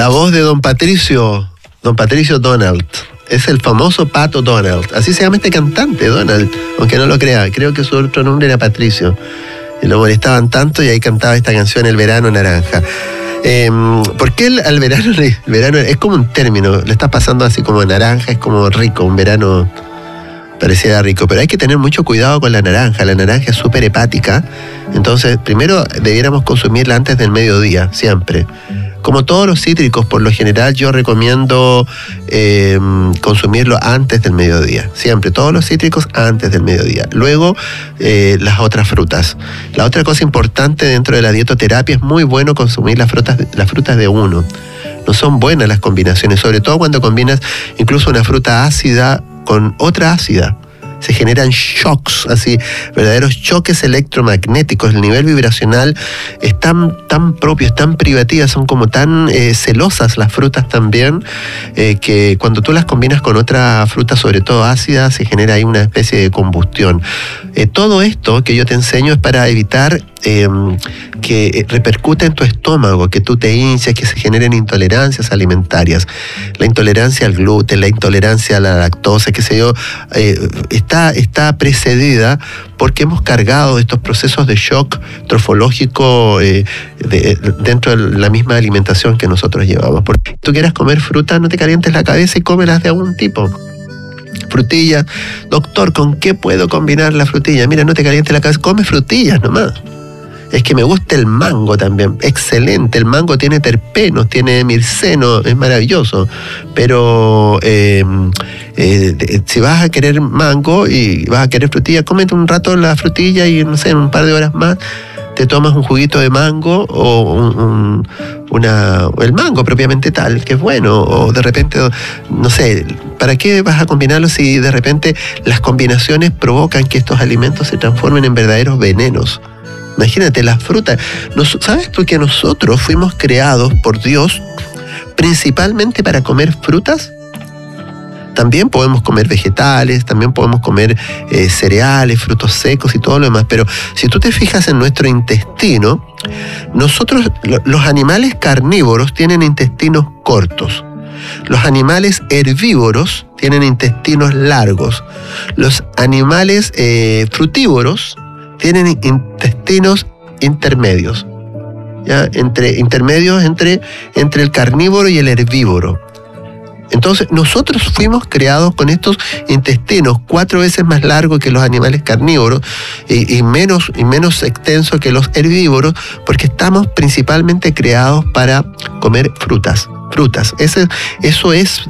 La voz de Don Patricio Donald. Es el famoso Pato Donald. Así se llama este cantante, Donald. Aunque no lo crea, creo que su otro nombre era Patricio. Y lo molestaban tanto y ahí cantaba esta canción, El Verano Naranja. ¿Por qué el verano es como un término? Le está pasando así como naranja, es como rico, un verano pareciera rico, pero hay que tener mucho cuidado con la naranja. La naranja es súper hepática, entonces primero debiéramos consumirla antes del mediodía, siempre. Como todos los cítricos, por lo general yo recomiendo consumirlo antes del mediodía, siempre, todos los cítricos antes del mediodía. Luego las otras frutas. La otra cosa importante dentro de la dietoterapia es muy bueno consumir las frutas de uno. No son buenas las combinaciones, sobre todo cuando combinas incluso una fruta ácida con otra ácida. Se generan shocks, así, verdaderos choques electromagnéticos. El nivel vibracional es tan propio, es tan privativa, son como tan celosas las frutas también, que cuando tú las combinas con otra fruta, sobre todo ácida, se genera ahí una especie de combustión. Todo esto que yo te enseño es para evitar que repercute en tu estómago, que tú te hinches, que se generen intolerancias alimentarias. La intolerancia al gluten, la intolerancia a la lactosa, qué sé yo, está precedida porque hemos cargado estos procesos de shock trofológico dentro de la misma alimentación que nosotros llevamos. Porque tú quieras comer fruta, no te calientes la cabeza y cómelas de algún tipo. Frutilla, doctor, ¿con qué puedo combinar la frutilla? Mira, no te calientes la cabeza, come frutillas nomás. Es que me gusta el mango también, excelente, el mango tiene terpenos, tiene mirceno, es maravilloso, pero si vas a querer mango y vas a querer frutilla, cómete un rato la frutilla y no sé, en un par de horas más te tomas un juguito de mango o el mango propiamente tal, que es bueno, o de repente, no sé, ¿para qué vas a combinarlo si de repente las combinaciones provocan que estos alimentos se transformen en verdaderos venenos? Imagínate, las frutas. ¿Sabes tú que nosotros fuimos creados por Dios principalmente para comer frutas? También podemos comer vegetales, también podemos comer cereales, frutos secos y todo lo demás, pero si tú te fijas en nuestro intestino, nosotros, los animales carnívoros tienen intestinos cortos. Los animales herbívoros tienen intestinos largos. Los animales frutívoros tienen intestinos intermedios, ¿ya? Intermedios entre el carnívoro y el herbívoro. Entonces, nosotros fuimos creados con estos intestinos 4 veces más largos que los animales carnívoros y menos extensos que los herbívoros, porque estamos principalmente creados para comer frutas. Eso es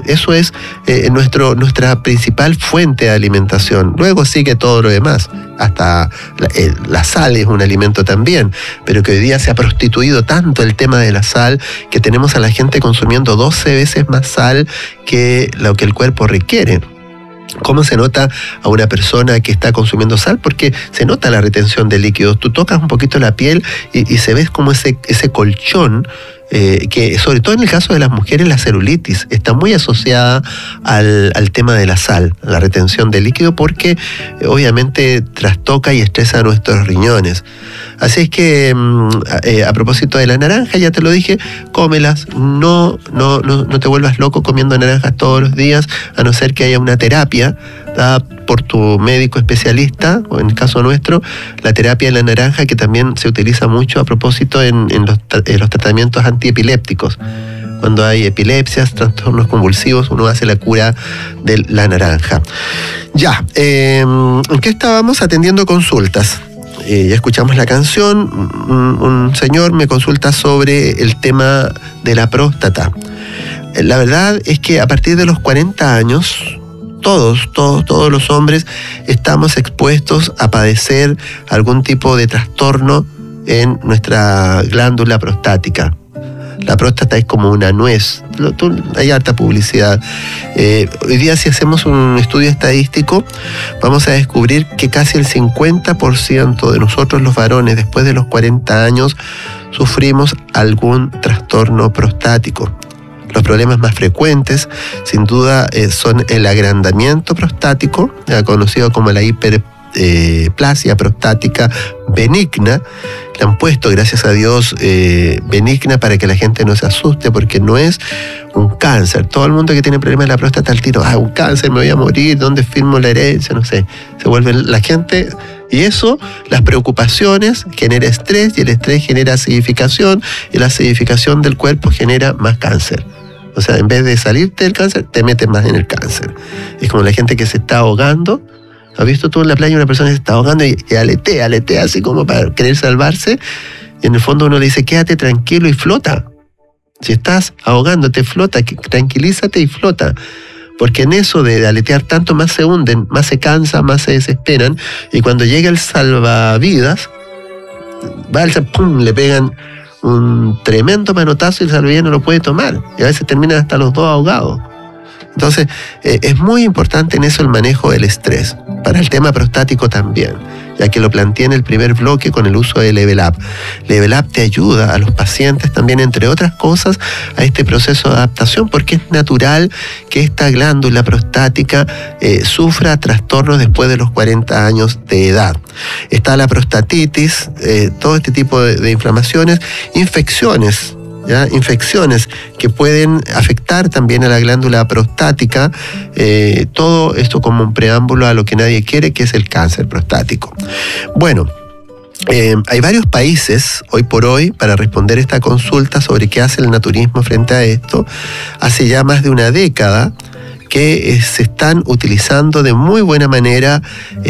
nuestra principal fuente de alimentación. Luego sigue todo lo demás. Hasta la sal es un alimento también, pero que hoy día se ha prostituido tanto el tema de la sal que tenemos a la gente consumiendo 12 veces más sal que lo que el cuerpo requiere. ¿Cómo se nota a una persona que está consumiendo sal? Porque se nota la retención de líquidos. Tú tocas un poquito la piel y se ve como ese colchón, que sobre todo en el caso de las mujeres, la celulitis está muy asociada al tema de la sal, la retención de líquido, porque obviamente trastoca y estresa nuestros riñones. Así es que a propósito de la naranja, ya te lo dije, cómelas, no te vuelvas loco comiendo naranjas todos los días, a no ser que haya una terapia dada por tu médico especialista, o en el caso nuestro, la terapia de la naranja, que también se utiliza mucho a propósito en los tratamientos antiepilépticos. Cuando hay epilepsias, trastornos convulsivos, uno hace la cura de la naranja. Ya, ¿en qué estábamos? Atendiendo consultas. Ya escuchamos la canción. Un señor me consulta sobre el tema de la próstata. La verdad es que a partir de los 40 años, todos los hombres estamos expuestos a padecer algún tipo de trastorno en nuestra glándula prostática. La próstata es como una nuez. Hay harta publicidad. Hoy día, si hacemos un estudio estadístico, vamos a descubrir que casi el 50% de nosotros los varones, después de los 40 años, sufrimos algún trastorno prostático. Los problemas más frecuentes, sin duda, son el agrandamiento prostático, conocido como la neoplasia prostática benigna. Le han puesto, gracias a Dios, benigna para que la gente no se asuste, porque no es un cáncer. Todo el mundo que tiene problemas de la próstata al tiro, un cáncer, me voy a morir, ¿dónde firmo la herencia? No sé. Se vuelve la gente. Y eso, las preocupaciones, genera estrés, y el estrés genera acidificación, y la acidificación del cuerpo genera más cáncer. O sea, en vez de salirte del cáncer, te metes más en el cáncer. Es como la gente que se está ahogando. ¿Has visto tú en la playa una persona que se está ahogando y aletea así como para querer salvarse? Y en el fondo uno le dice, quédate tranquilo y flota. Si estás ahogándote, flota, tranquilízate y flota. Porque en eso de aletear tanto, más se hunden, más se cansan, más se desesperan. Y cuando llega el salvavidas, ¡pum!, le pegan un tremendo manotazo y el salvavidas no lo puede tomar. Y a veces terminan hasta los dos ahogados. Entonces, es muy importante en eso el manejo del estrés. Para el tema prostático también, ya que lo planteé en el primer bloque con el uso de Level Up. Level Up te ayuda a los pacientes también, entre otras cosas, a este proceso de adaptación, porque es natural que esta glándula prostática sufra trastornos después de los 40 años de edad. Está la prostatitis, todo este tipo de inflamaciones, infecciones, ¿ya? Infecciones que pueden afectar también a la glándula prostática, todo esto como un preámbulo a lo que nadie quiere, que es el cáncer prostático. Bueno, hay varios países hoy por hoy para responder esta consulta sobre qué hace el naturismo frente a esto. Hace ya más de una década que se están utilizando de muy buena manera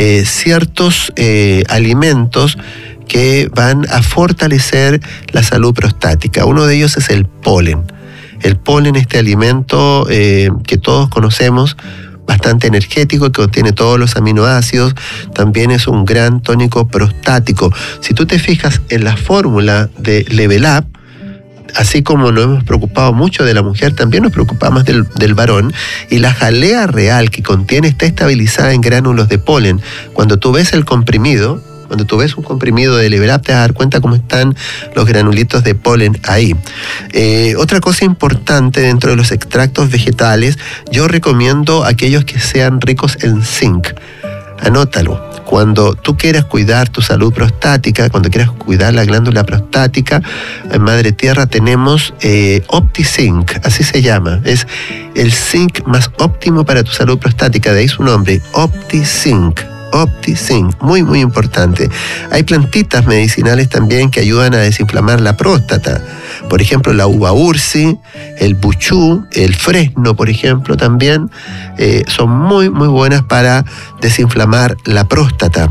ciertos alimentos que van a fortalecer la salud prostática. Uno de ellos es el polen. El polen, este alimento que todos conocemos, bastante energético, que contiene todos los aminoácidos, también es un gran tónico prostático. Si tú te fijas en la fórmula de Level Up, así como nos hemos preocupado mucho de la mujer, también nos preocupamos del varón, y la jalea real que contiene está estabilizada en gránulos de polen. Cuando tú ves el comprimido, cuando tú ves un comprimido de Level Up, te vas a dar cuenta cómo están los granulitos de polen ahí. Otra cosa importante dentro de los extractos vegetales, yo recomiendo aquellos que sean ricos en zinc. Anótalo. Cuando tú quieras cuidar tu salud prostática, cuando quieras cuidar la glándula prostática, en Madre Tierra tenemos OptiZinc, así se llama. Es el zinc más óptimo para tu salud prostática, de ahí su nombre, OptiZinc. OptiZinc, muy muy importante. Hay plantitas medicinales también que ayudan a desinflamar la próstata. Por ejemplo, la uva ursi, el buchú, el fresno, por ejemplo, también son muy muy buenas para desinflamar la próstata.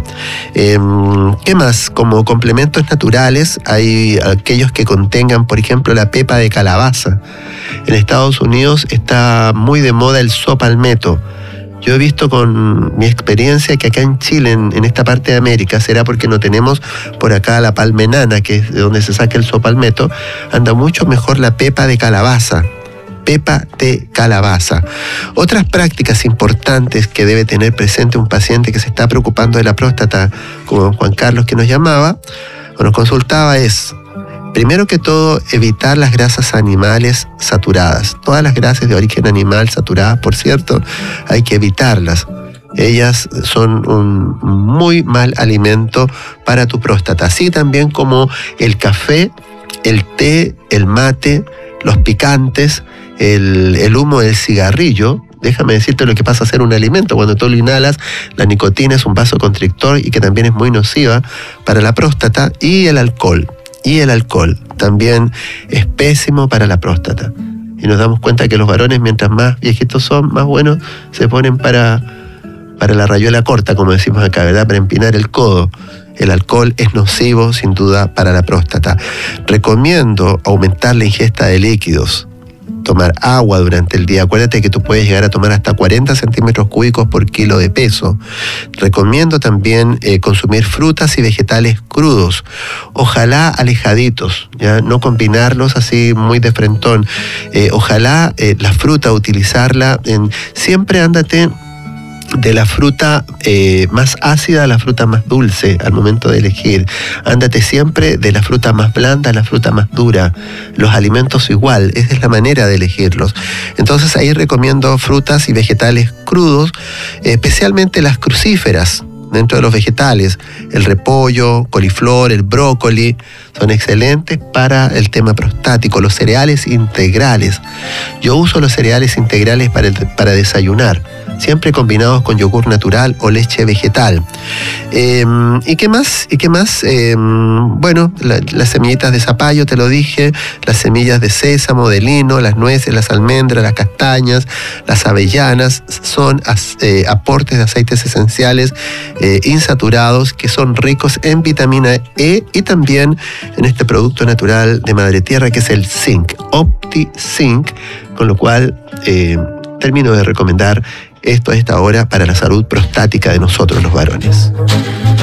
¿Qué más? Como complementos naturales hay aquellos que contengan, por ejemplo, la pepa de calabaza. En Estados Unidos está muy de moda el sopalmeto. Yo he visto con mi experiencia que acá en Chile, en esta parte de América, será porque no tenemos por acá la palmenana, que es de donde se saca el sopalmeto, anda mucho mejor la pepa de calabaza. Pepa de calabaza. Otras prácticas importantes que debe tener presente un paciente que se está preocupando de la próstata, como Juan Carlos que nos llamaba o nos consultaba, es: primero que todo, evitar las grasas animales saturadas. Todas las grasas de origen animal saturadas, por cierto, hay que evitarlas. Ellas son un muy mal alimento para tu próstata. Así también como el café, el té, el mate, los picantes, el humo del cigarrillo. Déjame decirte lo que pasa a ser un alimento. Cuando tú lo inhalas, la nicotina es un vasoconstrictor y que también es muy nociva para la próstata. Y el alcohol también es pésimo para la próstata. Y nos damos cuenta que los varones, mientras más viejitos son, más buenos se ponen para la rayuela corta, como decimos acá, ¿verdad? Para empinar el codo. El alcohol es nocivo, sin duda, para la próstata. Recomiendo aumentar la ingesta de líquidos. Tomar agua durante el día. Acuérdate que tú puedes llegar a tomar hasta 40 centímetros cúbicos por kilo de peso. Recomiendo también consumir frutas y vegetales crudos. Ojalá alejaditos, ¿ya? No combinarlos así muy de frentón. Ojalá la fruta, utilizarla siempre ándate de la fruta más ácida a la fruta más dulce al momento de elegir. Ándate siempre de la fruta más blanda a la fruta más dura. Los alimentos igual, esa es la manera de elegirlos. Entonces ahí recomiendo frutas y vegetales crudos, especialmente las crucíferas. dentro de los vegetales. El repollo, coliflor, el brócoli son excelentes para el tema prostático. Los cereales integrales. Yo uso los cereales integrales para desayunar, siempre combinados con yogur natural o leche vegetal. ¿Y qué más? Bueno, las semillitas de zapallo, te lo dije, las semillas de sésamo, de lino, las nueces, las almendras, las castañas, las avellanas, son aportes de aceites esenciales insaturados que son ricos en vitamina E y también en este producto natural de Madre Tierra que es el zinc, OptiZinc, con lo cual termino de recomendar esto a esta hora para la salud prostática de nosotros los varones.